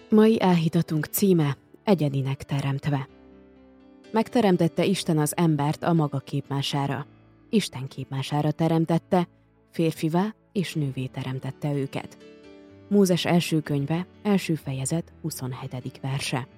Mai áhítatunk címe Egyedinek teremtve. Megteremtette Isten az embert a maga képmására. Isten képmására teremtette, férfivá és nővé teremtette őket. Mózes első könyve, első fejezet, 27. verse.